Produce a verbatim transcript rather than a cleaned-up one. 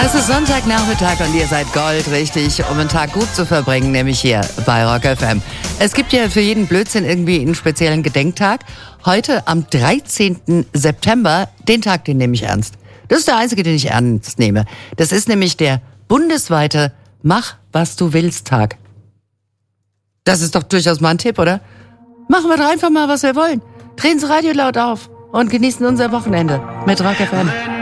Es ist Sonntagnachmittag und ihr seid goldrichtig, um einen Tag gut zu verbringen, nämlich hier bei Rock F M. Es gibt ja für jeden Blödsinn irgendwie einen speziellen Gedenktag. Heute am dreizehnten September, den Tag, den nehme ich ernst. Das ist der einzige, den ich ernst nehme. Das ist nämlich der bundesweite Mach, was du willst Tag. Das ist doch durchaus mal ein Tipp, oder? Machen wir doch einfach mal, was wir wollen. Drehen Sie Radio laut auf und genießen unser Wochenende mit Rock F M.